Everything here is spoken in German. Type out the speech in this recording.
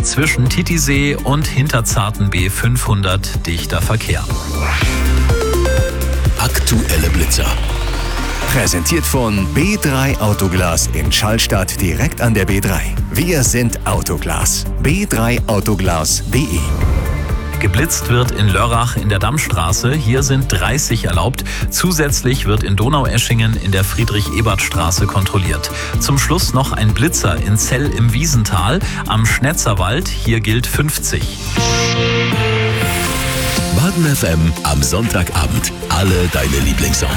Zwischen Titisee und Hinterzarten B500 dichter Verkehr. Aktuelle Blitzer. Präsentiert von B3 Autoglas in Schallstadt direkt an der B3. Wir sind Autoglas. b3autoglas.de. Geblitzt wird in Lörrach in der Dammstraße. Hier sind 30 erlaubt. Zusätzlich wird in Donaueschingen in der Friedrich-Ebert-Straße kontrolliert. Zum Schluss noch ein Blitzer in Zell im Wiesental am Schnetzerwald. Hier gilt 50. Baden FM am Sonntagabend. Alle deine Lieblingssongs.